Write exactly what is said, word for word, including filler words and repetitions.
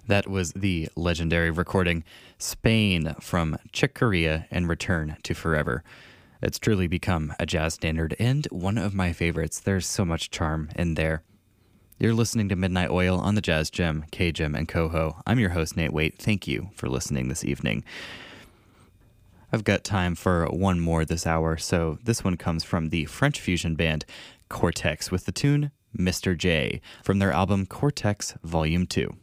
That was the legendary recording Spain from Chick Corea and Return to Forever. It's truly become a jazz standard and one of my favorites. There's so much charm in there. You're listening to Midnight Oil on the Jazz Gem, K-Gem, and Coho. I'm your host, Nate Waite. Thank you for listening this evening. I've got time for one more this hour, so this one comes from the French fusion band Cortex with the tune Mister J from their album Cortex Volume two.